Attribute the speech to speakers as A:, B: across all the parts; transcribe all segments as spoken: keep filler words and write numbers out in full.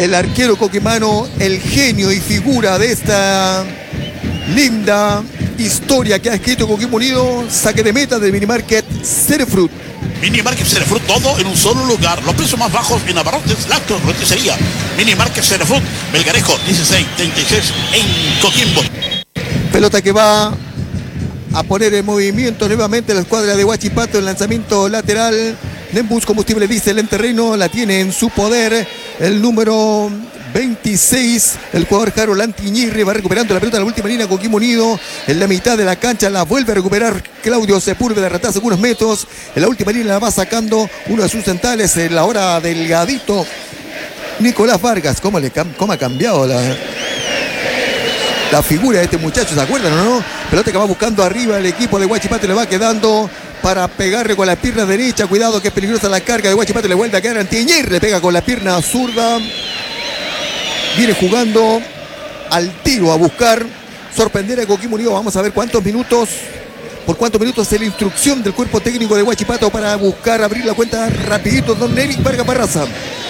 A: el arquero coquimano, el genio y figura de esta linda historia que ha escrito Coquimbo Unido. Saque de meta del Minimarket Cerefruit.
B: Minimarket Cerefruit, todo en un solo lugar. Los precios más bajos en abarrotes, lácteos, roticería. Minimarket Cerefruit, Melgarejo dieciséis treinta y seis en Coquimbo.
A: Pelota que va a poner en movimiento nuevamente la escuadra de Huachipato. El lanzamiento lateral. Nembus Combustible Diesel en terreno, la tiene en su poder el número veintiséis, el jugador Harold Antiñirri. Va recuperando la pelota en la última línea. Coquimbo Unido en la mitad de la cancha, la vuelve a recuperar Claudio Sepúlveda, retaza algunos metros. En la última línea la va sacando uno de sus centrales, en la hora delgadito Nicolás Vargas. ¿Cómo, le, cómo ha cambiado la, la figura de este muchacho? ¿Se acuerdan o no? Pelota que va buscando arriba el equipo de Huachipato, le va quedando para pegarle con la pierna derecha. Cuidado que es peligrosa la carga de Huachipato. Le vuelve a quedar Antiñirri, le pega con la pierna zurda. Viene jugando al tiro a buscar sorprender a Coquimbo Unido. Vamos a ver cuántos minutos, por cuántos minutos es la instrucción del cuerpo técnico de Huachipato para buscar abrir la cuenta rapidito. Don Eric Vargas Barraza.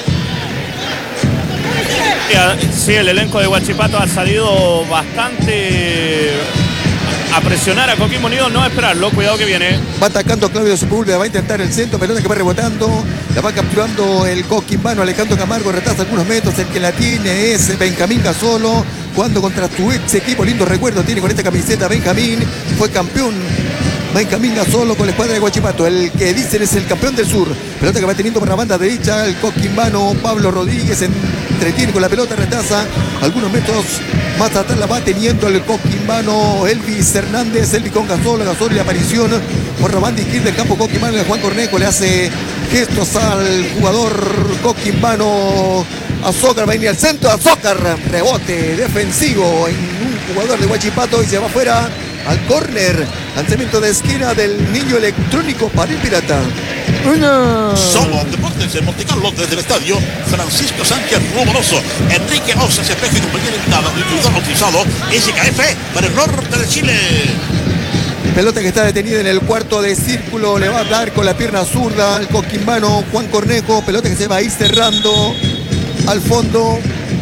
C: Sí, el elenco de Huachipato ha salido bastante a presionar a Coquimbo Unido, no a esperarlo. Cuidado que viene.
A: Va atacando Claudio Sepúlveda, va a intentar el centro, pelota que va rebotando, la va capturando el coquimbano Alejandro Camargo, retaza algunos metros. El que la tiene es Benjamín Gasolo, jugando contra su ex equipo. Lindo recuerdo tiene con esta camiseta Benjamín, fue campeón Benjamín Gasolo con la escuadra de Huachipato. El que dicen es el campeón del sur. Pelota que va teniendo por la banda derecha el coquimbano Pablo Rodríguez, entretiene con la pelota, retaza algunos metros más atrás, la va teniendo el coquimbano Elvis Hernández. Elvis con Gasolo, Gasolo y la aparición por la banda izquierda del campo coquimbano de Juan Cornejo. Le hace gestos al jugador coquimbano Azócar, va a venir al centro, Azócar, rebote defensivo en un jugador de Huachipato y se va afuera al córner. Lanzamiento de esquina del niño electrónico para el Pirata.
D: Uno.
B: Somos Deportes en Monte Carlo, desde el estadio Francisco Sánchez Rumoroso. Enrique Osas, espejo y compañía limitada. Distribuidor autorizado S K F para el norte de Chile.
A: Pelota que está detenida en el cuarto de círculo. Le va a dar con la pierna zurda al coquimbano Juan Cornejo. Pelota que se va a ir cerrando al fondo.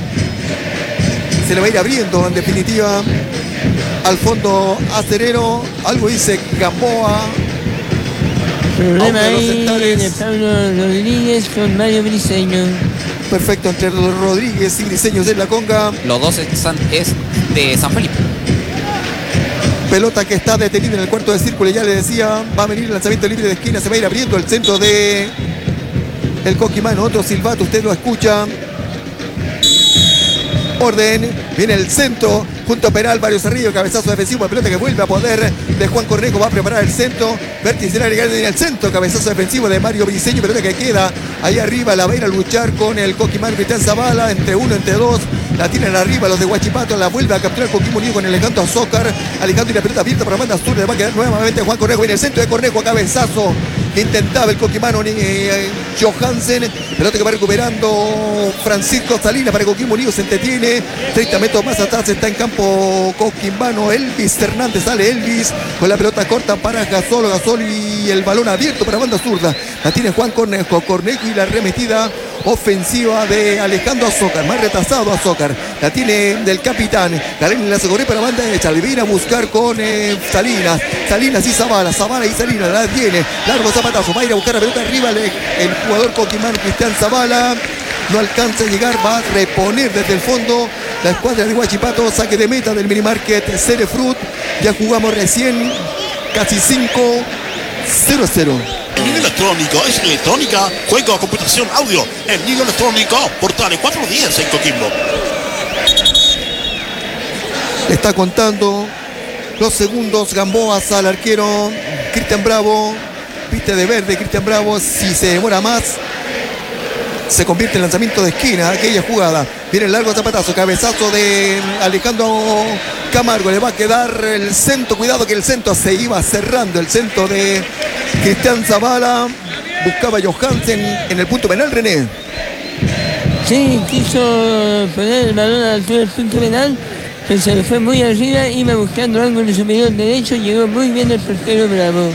A: Se le va a ir abriendo en definitiva al fondo acerero. Algo dice Gamboa.
D: Problema ahí de Pablo Rodríguez con Mario Briceño.
A: Perfecto, entre Rodríguez y Briceño en la conga.
E: Los dos están, es de San Felipe.
A: Pelota que está detenida en el cuarto de círculo. Ya le decía, va a venir el lanzamiento libre de esquina. Se va a ir abriendo el centro de el coquimano. Otro silbato, usted lo escucha. Orden, viene el centro junto a Peralva Cerrillo, cabezazo defensivo, pelota que vuelve a poder de Juan Cornejo, va a preparar el centro, vértice en el centro, cabezazo defensivo de Mario Briceño, pelota que queda ahí arriba, la va a ir a luchar con el coquimano Cristian Zavala, entre uno, entre dos, la tienen arriba los de Huachipato, la vuelve a capturar Coquimbo Unido con el Alejandro Azócar, Alejandro y la pelota abierta para la banda sur, le va a quedar nuevamente Juan Cornejo, viene el centro de Cornejo, cabezazo que intentaba el coquimano eh, Johansen, pelota que va recuperando Francisco Salinas para Coquimbo Unido, se entretiene, treinta metros más atrás está en campo coquimbano Elvis Hernández, sale Elvis con la pelota corta para Gasolo, Gasolo y el balón abierto para banda zurda, la tiene Juan Cornejo, Cornejo y la arremetida ofensiva de Alejandro Azócar, más retrasado Azócar, la tiene del capitán, Galén la se corre para banda derecha, le viene a buscar con eh, Salinas, Salinas y Zavala, Zavala y Salinas, la tiene, largo zapatazo, va a ir a buscar la pelota arriba, le, el jugador coquimano Cristian Zavala, no alcanza a llegar, va a reponer desde el fondo la escuadra de Huachipato, saque de meta del Minimarket Cerefruit, ya jugamos recién casi cinco, cero cero.
B: El niño electrónico es electrónica, juego, computación, audio. El niño electrónico, portales cuatro días en Coquimbo.
A: Está contando los segundos Gamboas al arquero Cristian Bravo, piste de verde Cristian Bravo, si se demora más se convierte en lanzamiento de esquina aquella jugada. Viene el largo zapatazo, cabezazo de Alejandro Camargo, le va a quedar el centro, cuidado que el centro se iba cerrando, el centro de Cristian Zavala, buscaba Johansen en el punto penal. René.
D: Sí, quiso poner el balón a la altura del punto penal, pero se le fue muy arriba, iba buscando algo en el superior derecho, llegó muy bien el portero Bravo.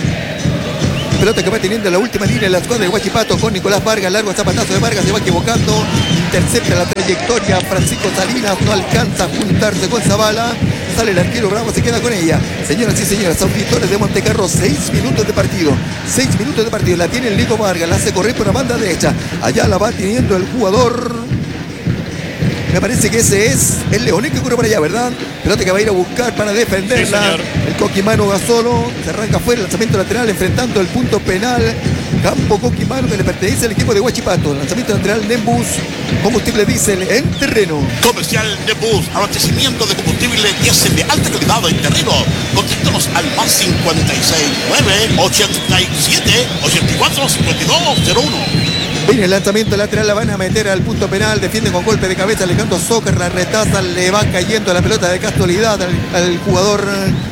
A: Pelota que va teniendo la última línea en la escuadra de Huachipato con Nicolás Vargas, largo zapatazo de Vargas, se va equivocando, intercepta la trayectoria. Francisco Salinas no alcanza a juntarse con Zavala. Sale el arquero Bravo, se queda con ella. Señoras y señores, auditores de Montecarlo, seis minutos de partido. Seis minutos de partido. La tiene el Nico Vargas, la hace correr por la banda derecha. Allá la va teniendo el jugador. Me parece que ese es el Leones que corre para allá, ¿verdad? Pelota que va a ir a buscar para defenderla. Sí, el Coquimano Gasolo se arranca fuera, lanzamiento lateral enfrentando el punto penal. Campo Coquimano que le pertenece al equipo de Huachipato. Lanzamiento lateral Nembus, combustible diésel en terreno.
B: Comercial Nembus, abastecimiento de combustible diésel de alta calidad en terreno. Contáctanos al más cincuenta y seis, nueve, ochenta y siete, ochenta y cuatro, cincuenta y dos, cero uno.
A: Viene el lanzamiento lateral, la van a meter al punto penal, defiende con golpe de cabeza Alejandro Zócar, la retaza, le va cayendo la pelota de casualidad al, al jugador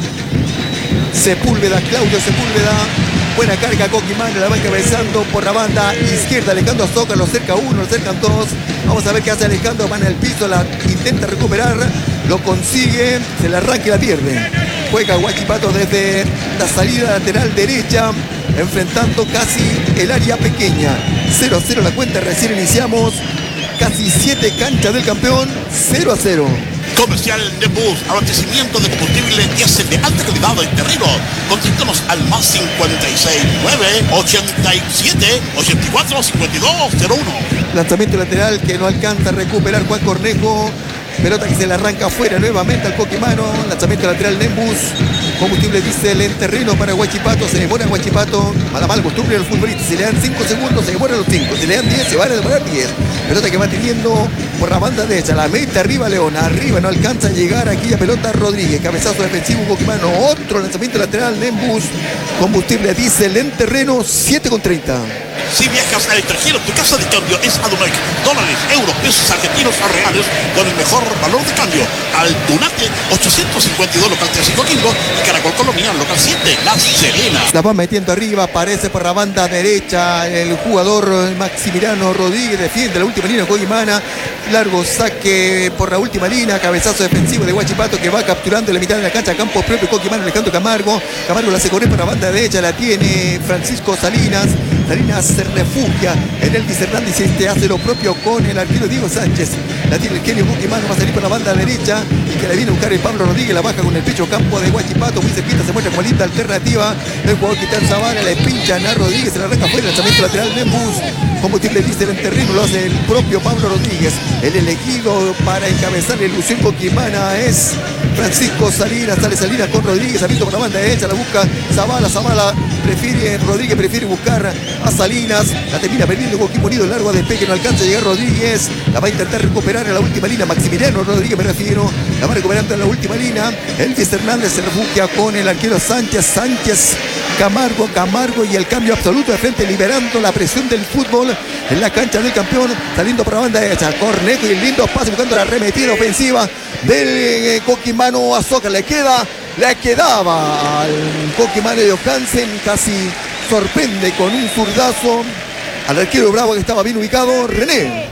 A: Sepúlveda, Claudio Sepúlveda. Buena carga Coquimano, la va encabezando por la banda izquierda. Alejandro Zócar, lo cerca uno, lo cercan dos. Vamos a ver qué hace Alejandro, va en el piso, la intenta recuperar, lo consigue, se la arranca y la pierde. Juega Huachipato desde la salida lateral derecha, enfrentando casi el área pequeña. cero a cero la cuenta, recién iniciamos. Casi siete canchas del campeón, cero a cero.
B: Comercial Nembus, abastecimiento de combustible diésel de alta calidad en terreno. Contáctanos al más cincuenta y seis, nueve, ochenta y siete, ochenta y cuatro, cincuenta y dos, cero uno.
A: Lanzamiento lateral que no alcanza a recuperar Juan Cornejo. Pelota que se le arranca afuera nuevamente al Coquimano. Lanzamiento lateral Nembus. Combustible diésel en terreno para Huachipato. Se demora Huachipato. A la mala costumbre del futbolista. Si le dan cinco segundos, se demora los cinco. Si le dan diez, se van a demorar diez. Pelota que va teniendo por la banda derecha. La mete arriba León. Arriba no alcanza a llegar aquí la pelota Rodríguez. Cabezazo defensivo Coquimano. Otro lanzamiento lateral Nembus. Combustible diésel en terreno. siete con treinta.
B: Si viajas al extranjero, tu casa de cambio es Adunec. Dólares, euros, pesos argentinos o reales con el mejor valor de cambio. Aldunate, ochocientos cincuenta y dos, local tres y Coquimbo. Y Caracol Colonial, local siete, La Serena.
A: La va metiendo arriba, aparece por la banda derecha el jugador Maximiliano Rodríguez. Defiende la última línea Coquimana. Largo saque por la última línea. Cabezazo defensivo de Huachipato que va capturando la mitad de la cancha. Campo propio Coquimano, Alejandro Camargo. Camargo la hace correr por la banda derecha. La tiene Francisco Salinas. Salinas se refugia en Elvis Hernández y este hace lo propio con el arquero Diego Sánchez. La tiene el genio Coquimano, va a salir por la banda derecha y que le viene a buscar el Pablo Rodríguez, la baja con el pecho campo de Huachipato, muy cerquita, se muestra como linda alternativa. El jugador Quitán Zavala, le pinchan a Rodríguez, se la arranca fuera, el lanzamiento lateral Nembus. Combustible diésel en terreno, lo hace el propio Pablo Rodríguez. El elegido para encabezar la ilusión coquimana es Francisco Salinas, sale Salinas con Rodríguez, abierto por la banda derecha, la busca Zavala, Zavala prefiere, Rodríguez prefiere buscar a Salinas, la termina perdiendo Coquimbo Unido, largo despegue, no alcanza a llegar Rodríguez, la va a intentar recuperar en la última línea, Maximiliano Rodríguez me refiero, la va recuperando en la última línea, Elvis Hernández se refugia con el arquero Sánchez, Sánchez, Camargo, Camargo y el cambio absoluto de frente, liberando la presión del fútbol en la cancha del campeón, saliendo por la banda derecha, Cornejo y el lindo pase buscando la arremetida ofensiva del eh, Coquimano a Zócar, le queda, le quedaba al Coquimano de Johansen, casi sorprende con un zurdazo al arquero Bravo que estaba bien ubicado, René.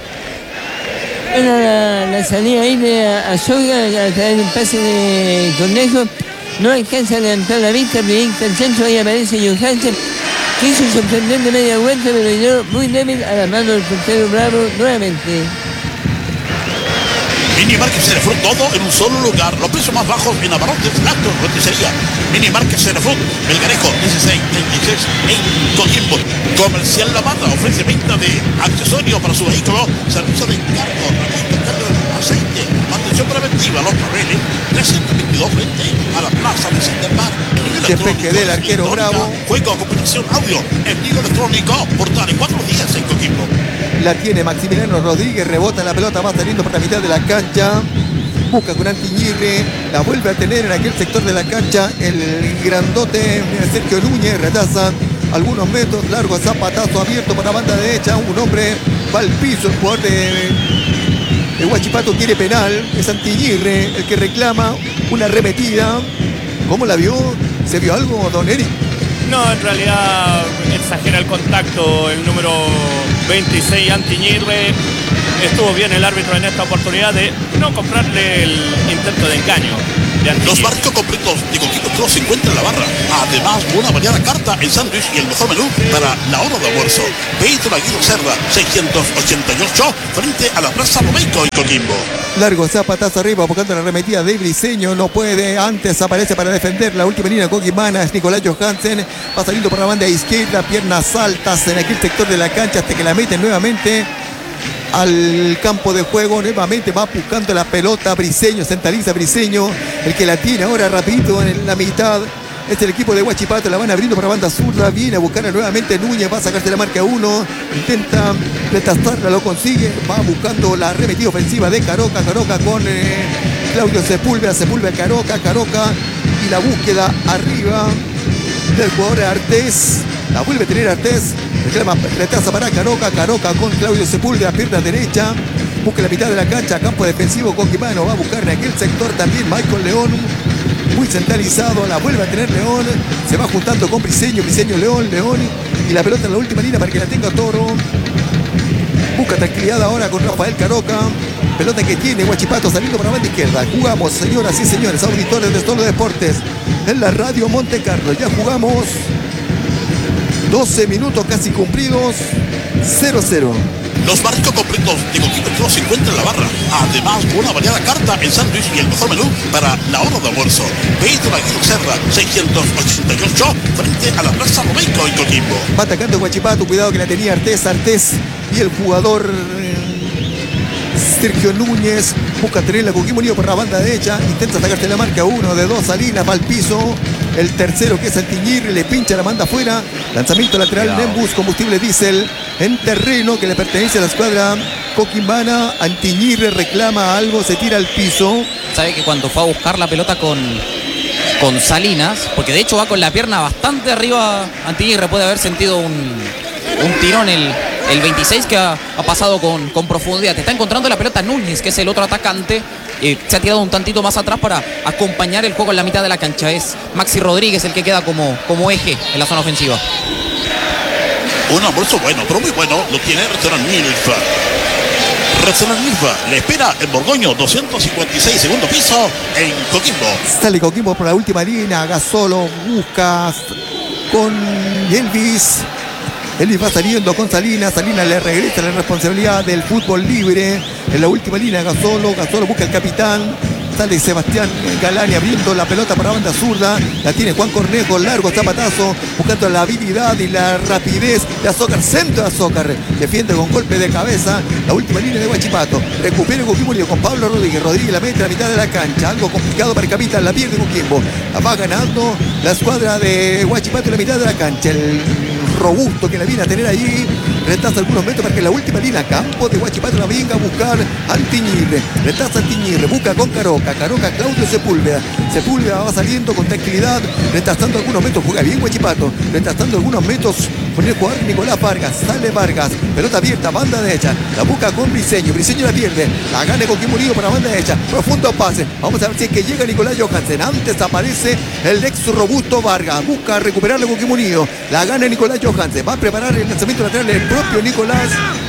D: Bueno, la, la salida ahí de Azócar a través de un pase de Cornejo, no alcanza a levantar la vista, proyecta el centro, ahí aparece Johansen, quiso sorprender de media vuelta, pero llegó muy débil a la mano del portero Bravo nuevamente.
B: Minimarket Cerefood, todo en un solo lugar. Los precios más bajos en abarrotes, lácteos, roticería. Minimarket Cerefood, Melgarejo, dieciséis treinta y seis en Coquimbo. Comercial La Mata ofrece venta de accesorios para su vehículo, servicio de encargo, repuesto, cambio de aceite, mantención preventiva, los paneles, trescientos veintidós frente a la plaza de Sintermar.
A: Siempre que del arquero Bravo.
B: Juego, computación, audio, envío electrónico, portales, cuatro días en Coquimbo.
A: La tiene Maximiliano Rodríguez, rebota la pelota, va saliendo por la mitad de la cancha. Busca con Antiñirre, la vuelve a tener en aquel sector de la cancha. El grandote Sergio Núñez retaza algunos metros, largo zapatazo abierto por la banda derecha. Un hombre va al piso, el jugador de, de Huachipato quiere penal. Es Antiñirre el que reclama una arremetida. ¿Cómo la vio? ¿Se vio algo, don Eric?
C: No, en realidad exagera el contacto el número veintiséis, Antiñirre. Estuvo bien el árbitro en esta oportunidad de no comprarle el intento de engaño.
B: Los barcos completos de Coquimbo Unido se encuentran en la barra. Además, una variada carta en sándwich y el mejor menú para la hora de almuerzo. Pedro Aguirre Cerda, seiscientos ochenta y ocho, frente a la Plaza Romeico y Coquimbo.
A: Largo zapatazo arriba, buscando la arremetida de Briseño, no puede, antes aparece para defender la última línea coquimana, es Nicolás Johansen, va saliendo por la banda izquierda, piernas altas en aquel sector de la cancha hasta que la meten nuevamente al campo de juego, nuevamente va buscando la pelota Briseño, centraliza Briseño, el que la tiene ahora rapidito en la mitad. Es el equipo de Huachipato, la van abriendo para banda zurda, viene a buscar nuevamente Núñez, va a sacarse la marca uno, intenta retastarla, lo consigue, va buscando la arremetida ofensiva de Caroca, Caroca con eh, Claudio Sepúlveda, Sepúlveda, Caroca, Caroca, y la búsqueda arriba del jugador Artés, la vuelve a tener Artés, reclama, retrasa para Caroca, Caroca con Claudio Sepúlveda, pierna derecha, busca la mitad de la cancha, campo defensivo coquimano, va a buscar en aquel sector también Michael León, muy centralizado, la vuelve a tener León, se va juntando con Briseño, Briseño, León, León, y la pelota en la última línea para que la tenga Toro, busca tranquilidad ahora con Rafael Caroca, pelota que tiene Huachipato saliendo por la banda izquierda. Jugamos, señoras y señores, auditores de Solo Deportes, en la radio Monte Carlo, ya jugamos doce minutos casi cumplidos, cero cero.
B: Los barcos completos de Coquimbo Unido se encuentran en la barra. Además, una variada carta en sándwich y el mejor menú para la hora de almuerzo. Pedro Aguirre Cerda, seiscientos ochenta y ocho, frente a la Plaza Romeico y Coquimbo.
A: Va atacando Huachipato, cuidado que la tenía Artés, Artés y el jugador eh, Sergio Núñez busca tener la Coquimbo Unido por la banda derecha, intenta sacarse la marca uno de dos, Salinas va al piso, el tercero que es Antiñir, le pincha, la manda afuera, lanzamiento lateral, Cuidado. Nembus, combustible diésel en terreno que le pertenece a la escuadra coquimbana. Antiñir reclama algo, se tira al piso.
E: Sabe que cuando fue a buscar la pelota con, con Salinas, porque de hecho va con la pierna bastante arriba, Antiñir puede haber sentido un, un tirón el, el veintiséis que ha, ha pasado con, con profundidad. Te está encontrando la pelota Núñez, que es el otro atacante. Eh, se ha tirado un tantito más atrás para acompañar el juego en la mitad de la cancha. Es Maxi Rodríguez el que queda como, como eje en la zona ofensiva.
B: Un almuerzo bueno, pero muy bueno, lo tiene Restaurant Milfa. Restaurant Milfa le espera en Borgoño, doscientos cincuenta y seis, segundo piso, en Coquimbo.
A: Sale Coquimbo por la última línea, Gasolo busca con Elvis. Elvis va saliendo con Salinas, Salinas le regresa la responsabilidad del fútbol libre. En la última línea Gasolo, Gasolo busca el capitán. Sale Sebastián Galani abriendo la pelota para la banda zurda. La tiene Juan Cornejo, largo zapatazo, buscando la habilidad y la rapidez de Azócar. Centro de Azócar, defiende con golpe de cabeza. La última línea de Huachipato. Recupera Coquimbo Unido con Pablo Rodríguez. Rodríguez la mete a la mitad de la cancha. Algo complicado para el capitán, la pierde Coquimbo. La va ganando la escuadra de Huachipato en la mitad de la cancha. El robusto que la viene a tener allí retrasa algunos metros para que la última línea campo de Huachipato la venga a buscar Antiñirre, retrasa Antiñirre, busca con Caroca, Caroca Claudio Sepúlveda, Sepúlveda va saliendo con tranquilidad, retrasando algunos metros, juega bien Huachipato, retrasando algunos metros con el jugador Nicolás Vargas, sale Vargas, pelota abierta, banda derecha, la busca con Briseño, Briseño la pierde, la gana Coquimbo Unido para banda derecha, profundo pase, vamos a ver si es que llega Nicolás Johansen, antes aparece el ex robusto Vargas, busca recuperarle Coquimbo Unido, la gana Nicolás Johansen, va a preparar el lanzamiento lateral del propio Nicolás,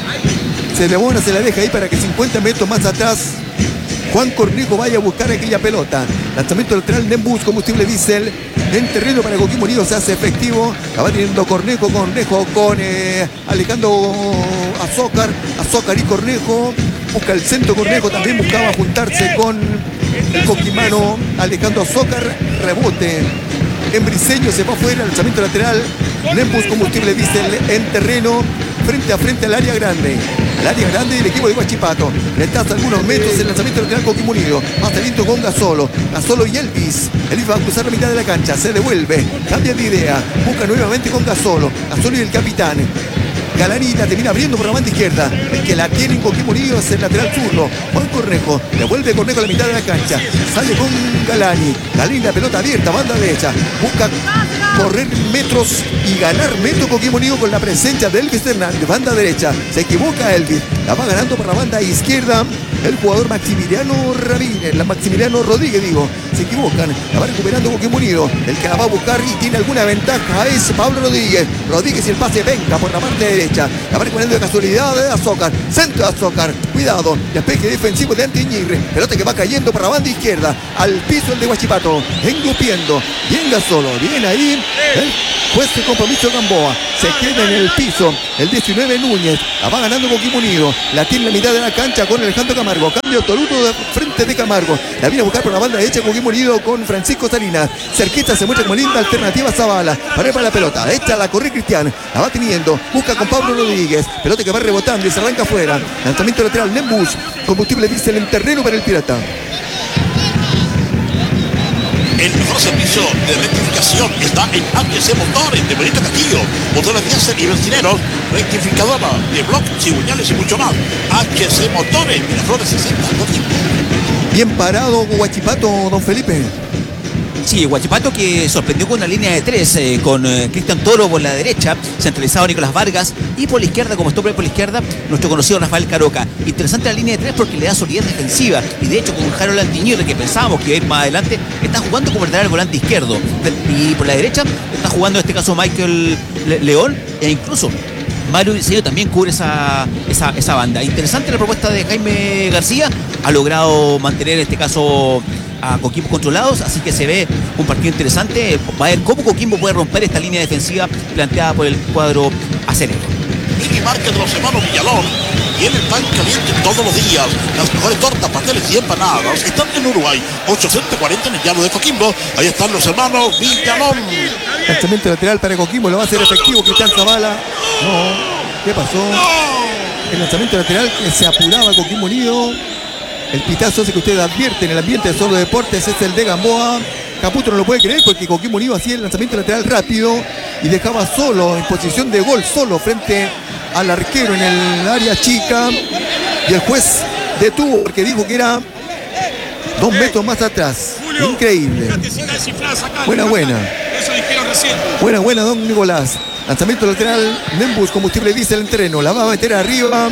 A: se demora, se la deja ahí para que cincuenta metros más atrás Juan Cornejo vaya a buscar aquella pelota. Lanzamiento lateral, Nembus, combustible diésel en terreno para Coquimbo Unido, se hace efectivo. La va teniendo Cornejo, Cornejo con eh, Alejandro Azócar, Azócar y Cornejo. Busca el centro, Cornejo también buscaba juntarse con el coquimano Alejandro Azócar. Rebote en Briseño, se va afuera, lanzamiento lateral. Nembus, combustible diésel en terreno, frente a frente al área grande. Al área grande del equipo de Huachipato. Retrasa algunos metros el lanzamiento lateral Coquimbo Unido. Más talento con Gasolo. Gasolo y Elvis. Elvis va a cruzar la mitad de la cancha. Se devuelve. Cambia de idea. Busca nuevamente con Gasolo. Gasolo y el capitán. Galani la termina abriendo por la banda izquierda. El que la tiene en Coquimbo Unido es el lateral zurdo. Juan Cornejo. Devuelve Cornejo a la mitad de la cancha. Sale con Galani. Galani la pelota abierta. Banda derecha. Busca correr metros y ganar metros Coquimbo Unido con la presencia de Elvis Hernández. Banda derecha. Se equivoca Elvis. La va ganando por la banda izquierda el jugador Maximiliano Ramírez. La Maximiliano Rodríguez, digo. Se equivocan. La va recuperando Coquimbo Unido. El que la va a buscar y tiene alguna ventaja es Pablo Rodríguez. Rodríguez y el pase venga por la parte derecha. derecha. La va recuperando de casualidad de Azócar. Centro de Azócar. Cuidado. Despeje defensivo de Antiñirre. Pelota que va cayendo para la banda izquierda. Al piso el de Huachipato. Engrupiendo. Bien Gasolo. Bien ahí. El juez de compromiso Gamboa. Se queda en el piso. El diecinueve Núñez. La va ganando Coquimbo Unido. La tiene en la mitad de la cancha con Alejandro Camargo. Cambio Toruto de frente de Camargo. La viene a buscar por la banda derecha Coquimbo Unido con Francisco Salinas. Cerquita se muestra como linda alternativa Zavala. Para ir para la pelota. Echa la corre Cristian. La va teniendo. Busca con Pablo Rodríguez. Pelota que va rebotando y se arranca afuera. Lanzamiento lateral. Nembus. Combustible diésel en terreno para el Pirata.
B: El mejor servicio de rectificación está en H C Motores de Benito Castillo. Motores diésel y bencineros, rectificadora de bloc, cigüeñales y mucho más. H C Motores, Miraflores sesenta.
A: Bien parado Huachipato, don Felipe.
F: Sí, Huachipato que sorprendió con una línea de tres, eh, con eh, Cristian Toro por la derecha, centralizado Nicolás Vargas, y por la izquierda, como stopper por la izquierda, nuestro conocido Rafael Caroca. Interesante la línea de tres porque le da solidez defensiva, y de hecho con Harold Antiñirre, que pensábamos que iba a ir más adelante, está jugando como verdadero volante izquierdo, y por la derecha está jugando en este caso Michael Le León, e incluso Mario Briceño también cubre esa, esa, esa banda. Interesante la propuesta de Jaime García, ha logrado mantener en este caso a Coquimbo controlados, así que se ve un partido interesante. Va a ver cómo Coquimbo puede romper esta línea defensiva planteada por el cuadro acerero.
B: Mini marca de los hermanos Villalón. Tiene el pan caliente todos los días. Las mejores tortas, pasteles y empanadas están en Uruguay. ochocientos cuarenta en el llano de Coquimbo. Ahí están los hermanos Villalón.
A: Lanzamiento lateral para Coquimbo. Lo va a hacer efectivo Cristian Zavala. No. ¿Qué pasó? El lanzamiento lateral que se apuraba Coquimbo Unido. El pitazo ese que usted advierte en el ambiente de Solo Deportes es el de Gamboa. Caputo no lo puede creer porque Coquimbo Unido hacía el lanzamiento lateral rápido y dejaba solo, en posición de gol, solo frente al arquero en el área chica. Y el juez detuvo porque dijo que era dos metros más atrás. Increíble. Buena, buena. Buena, buena, don Nicolás. Lanzamiento lateral, Nembus, combustible diésel en terreno. La va a meter arriba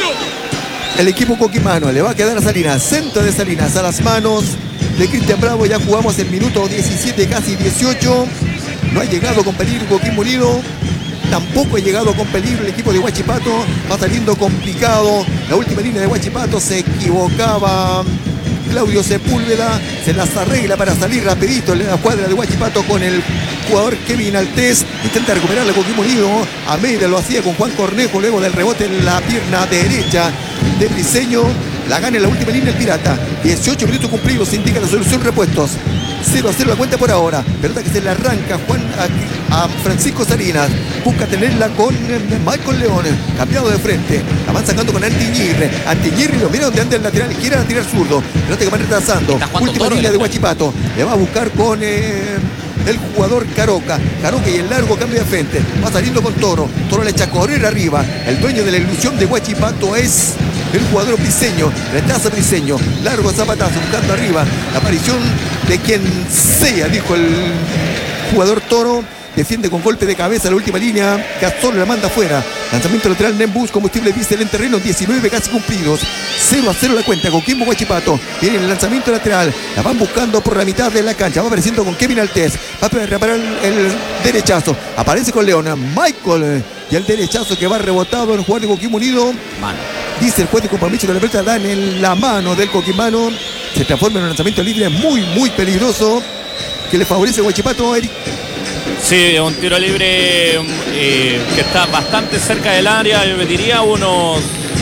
A: el equipo coquimano. Le va a quedar a Salinas. Centro de Salinas a las manos de Cristian Bravo. Ya jugamos el minuto diecisiete, casi dieciocho. No ha llegado con peligro Coquimbo Unido. Tampoco ha llegado con peligro el equipo de Huachipato. Va saliendo complicado. La última línea de Huachipato se equivocaba Claudio Sepúlveda. Se las arregla para salir rapidito en la cuadra de Huachipato con el jugador Kevin Altés. Intenta recuperar la Coquimbo Unido. Almeida lo hacía con Juan Cornejo luego del rebote en la pierna derecha de Briceño. La gana en la última línea el Pirata. dieciocho minutos cumplidos, se indica la solución repuestos. cero a cero la cuenta por ahora. Pelota que se le arranca Juan a, a Francisco Salinas. Busca tenerla con Michael León. Cambiado de frente. La van sacando con Antiñirre. Antiñirre lo mira donde anda el lateral. Quiere tirar zurdo. Pelota que va retrasando. Última línea de Huachipato. Le va a buscar con eh, el jugador Caroca. Caroca y el largo cambio de frente. Va saliendo con Toro. Toro le echa a correr arriba. El dueño de la ilusión de Huachipato es el jugador Briceño. Retrasa Briceño. Largo zapatazo buscando arriba. La aparición de quien sea, dijo el jugador Toro. Defiende con golpe de cabeza la última línea. Gasol la manda afuera. Lanzamiento lateral Nembus, combustible diésel en terreno. diecinueve casi cumplidos. cero a cero la cuenta. Coquimbo Huachipato. Viene el lanzamiento lateral. La van buscando por la mitad de la cancha. Va apareciendo con Kevin Altés. Va a reparar el derechazo. Aparece con Leona. Michael. Y el derechazo que va rebotado en el jugador de Coquimbo Unido.
F: Mano.
A: Dice el juez de compromiso que la pelota da en la mano del coquimano. Se transforma en un lanzamiento libre muy, muy peligroso. Que le favorece a Huachipato, Eric.
C: Sí, un tiro libre eh, que está bastante cerca del área, yo diría unos,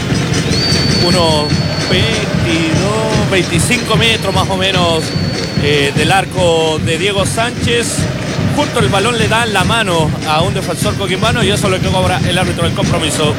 C: unos veintidós, veinticinco metros más o menos eh, del arco de Diego Sánchez. Justo el balón le da en la mano a un defensor coquimano y eso es lo que cobra el árbitro del compromiso.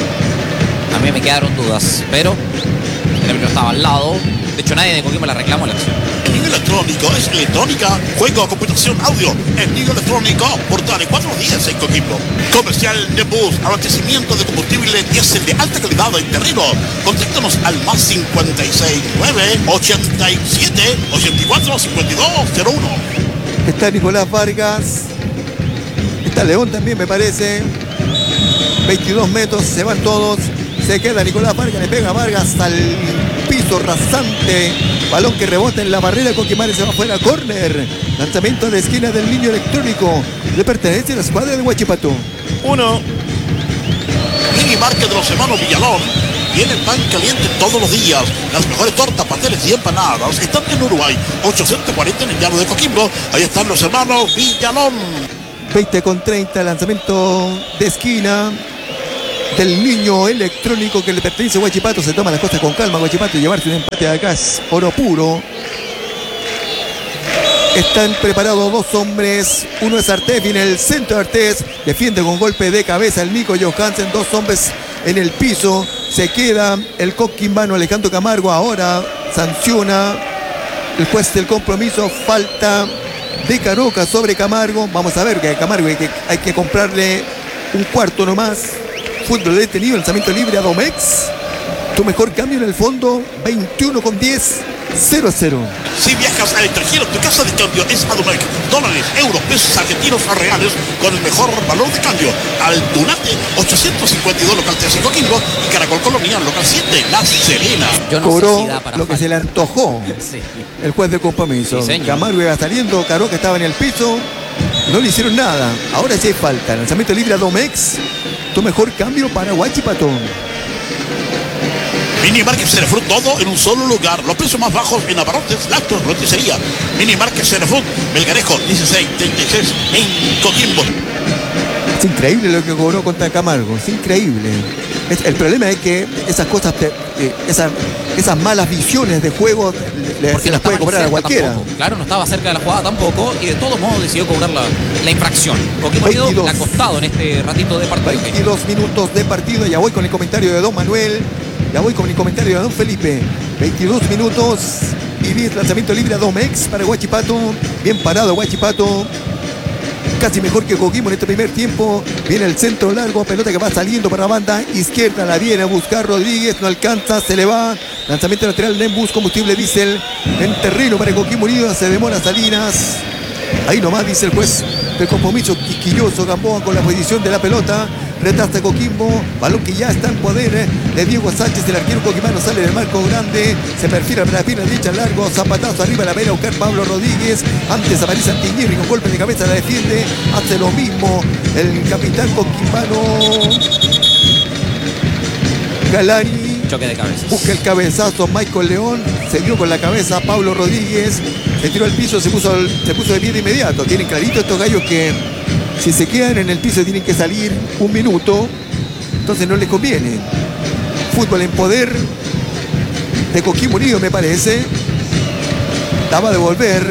E: A mí me quedaron dudas, pero el árbitro estaba al lado. De hecho, nadie de Coquimbo la reclamó la acción.
B: El niño electrónico es electrónica, juego, computación, audio. El niño electrónico, portales cuatro días en Coquimbo. Comercial de bus, abastecimiento de combustible diésel de alta calidad en terreno. Contáctanos al más cincuenta y seis nueve ochenta y siete ochenta y cuatro cincuenta y dos cero uno.
A: Está Nicolás Vargas. Está León también, me parece. veintidós metros, se van todos. Se queda Nicolás Vargas, le pega a Vargas al piso rasante. Balón que rebota en la barrera, Coquimano se va fuera, córner. Lanzamiento de esquina del niño electrónico. Le pertenece a la escuadra de Huachipato.
C: Uno.
B: Mini market de los hermanos Villalón. Tiene pan caliente todos los días. Las mejores tortas, pasteles y empanadas están en Uruguay. ochocientos cuarenta en el llano de Coquimbo. Ahí están los hermanos Villalón.
A: veinte con treinta, lanzamiento de esquina del niño electrónico que le pertenece a Huachipato. Se toma las cosas con calma Huachipato y llevarse un empate de acá es oro puro. Están preparados dos hombres. Uno es Artés, viene el centro de Artés. Defiende con golpe de cabeza el Nico Johansen. Dos hombres en el piso. Se queda el coquimbano Alejandro Camargo. Ahora sanciona el juez del compromiso. Falta de Caroca sobre Camargo. Vamos a ver que a Camargo hay que, hay que comprarle un cuarto nomás. Fútbol detenido, lanzamiento libre a Domex. Tu mejor cambio en el fondo, veintiuno con diez, cero a cero.
B: Si viajas al extranjero, tu casa de cambio es Adumac. Dólares, euros, pesos argentinos o reales con el mejor valor de cambio. Al Dunate, ochocientos cincuenta y dos, local tres en Coquimbo. Y Caracol Colonial, local siete, La Serena.
E: Yo no
A: Cobró
E: sé si da para
A: lo que
E: falta.
A: se le antojó
E: Sí.
A: el juez de compromiso.
E: Sí, señor.
A: Camargo iba saliendo, Caroca estaba en el piso. No le hicieron nada. Ahora sí hay falta. Lanzamiento libre a Domex. Tu mejor cambio para Huachipato.
B: Mini Market Cerefood, todo en un solo lugar. Los precios más bajos en abarrotes, lácteos, roticería. Mini Market Cerefood, Melgarejo, dieciséis treinta y seis en Coquimbo.
A: Es increíble lo que cobró contra Camargo. Es increíble. Es- el problema es que esas cosas, te- eh, esas, esas malas visiones de juego le,
E: Porque
A: se
E: no
A: las puede
E: estaba ni
A: cobrar a
E: cerca
A: cualquiera.
E: tampoco. Claro, no estaba cerca de la jugada tampoco y de todos modos decidió cobrar la, la infracción. Coquimbo Unido
A: veintidós.
E: le ha costado en este ratito de partido.
A: veintidós minutos de partido. Ya voy con el comentario de don Manuel. Ya voy con el comentario de don Felipe. veintidós minutos y diez, lanzamiento libre a Domex para Huachipato. Bien parado Huachipato. Casi mejor que Coquimbo en este primer tiempo. Viene el centro largo, pelota que va saliendo para la banda izquierda. La viene a buscar Rodríguez, no alcanza, se le va. Lanzamiento lateral, Nembus, combustible diésel en terreno para Coquimbo Unido. Se demora Salinas. Ahí nomás dice el juez del compromiso, quisquilloso Gamboa con la posición de la pelota. Retrasa Coquimbo, balón que ya está en poder eh, de Diego Sánchez, el arquero coquimano sale del marco grande, se perfila para la pierna derecha largo, zapatazo arriba, la vera a buscar Pablo Rodríguez, antes aparece Antiñirri con golpe de cabeza, la defiende, hace lo mismo el capitán coquimano Galani.
E: Choque de cabezas.
A: Busca el cabezazo Michael León, se dio con la cabeza Pablo Rodríguez, se tiró al piso, se puso, se puso de pie de inmediato. Tienen clarito estos gallos que si se quedan en el piso tienen que salir un minuto, entonces no les conviene. Fútbol en poder de Coquimbo Unido, me parece. La va a devolver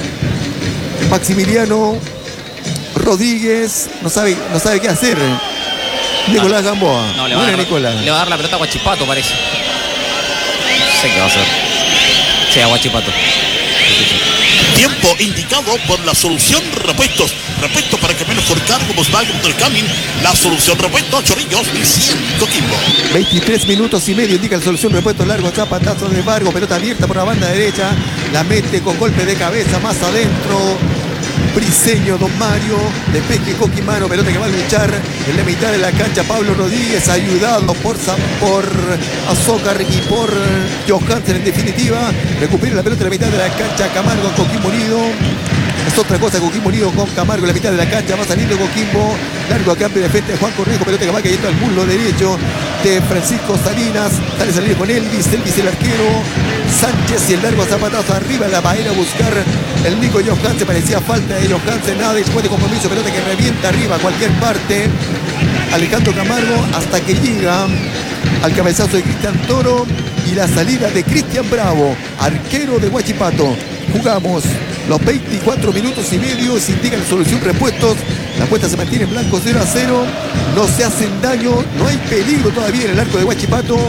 A: Maximiliano Rodríguez, no sabe, no sabe qué hacer. Nicolás Gamboa.
E: No, le va, a
A: Buena,
E: dar,
A: Nicolás.
E: le va a dar la pelota a Huachipato, parece. No sé qué va a hacer. Sí, a Huachipato.
B: Tiempo indicado por la solución repuestos. Repuestos para que menos por cargo Volkswagen Motorcamin. La solución repuestos, Chorrillos y cien Coquimbo.
A: veintitrés minutos y medio indica la solución, repuesto largo, zapatazo de Vargo, pelota abierta por la banda derecha, la mete con golpe de cabeza más adentro. Briseño, Don Mario, despeje Coquimano, pelota que va a luchar en la mitad de la cancha. Pablo Rodríguez, ayudado por, por Azócar y por Johansen en definitiva. Recupera la pelota en la mitad de la cancha. Camargo, Coquimbo Unido. Es otra cosa, Coquimbo Unido con Camargo en la mitad de la cancha. Va saliendo Coquimbo. Largo a cambio de frente de Juan Cornejo. Pelota que va cayendo al muslo derecho de Francisco Salinas. Sale a salir con Elvis. Elvis el arquero. Sánchez y el largo zapatazo arriba. La va a ir a buscar el Nico Johansen. Parecía falta de Johansen. Nada después de compromiso. Pelota que revienta arriba a cualquier parte. Alejandro Camargo hasta que llega al cabezazo de Cristian Toro. Y la salida de Cristian Bravo, arquero de Huachipato. Jugamos los veinticuatro minutos y medio, se indica la solución repuestos. La cuenta se mantiene en blanco cero a cero. No se hacen daño, no hay peligro todavía en el arco de Huachipato.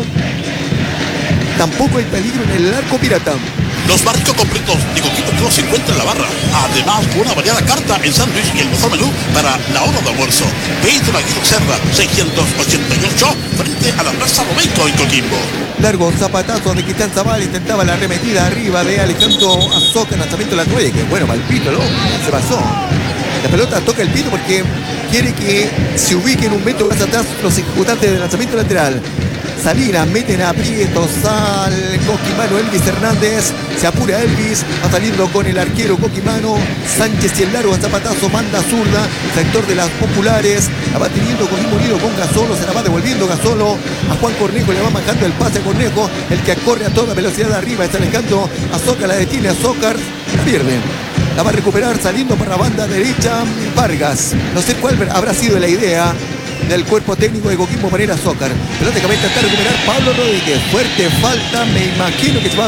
A: Tampoco hay peligro en el arco pirata.
B: Los barcos completos de Coquimbo Unido se encuentran en la barra. Además, una variada carta en sándwich y el mejor menú para la hora de almuerzo. Pedro Aguirre Serra, seiscientos ochenta y ocho, frente a la Plaza Romeco en Coquimbo.
A: Largo zapatazo de Cristian Zaval, intentaba la arremetida arriba de Alejandro Azoca, lanzamiento de la nueve, que bueno, para el pito, ¿no? Se pasó. La pelota toca el pito porque quiere que se ubiquen un metro más atrás los ejecutantes del lanzamiento lateral. Salinas, meten aprietos al Coquimano Elvis Hernández. Se apura Elvis, va saliendo con el arquero Coquimano. Sánchez y el largo zapatazo, manda zurda, sector de las populares. La va teniendo Coquimano Unido con Gasolo, se la va devolviendo Gasolo a Juan Cornejo, le va manejando el pase a Cornejo, el que corre a toda velocidad arriba, está alejando a Zócar, la detiene a Zócar, la pierde. La va a recuperar saliendo para la banda derecha Vargas. No sé cuál habrá sido la idea del cuerpo técnico de Coquimbo para ir a Zócar. Pelota que va a intentar recuperar Pablo Rodríguez. Fuerte falta, me imagino que se va a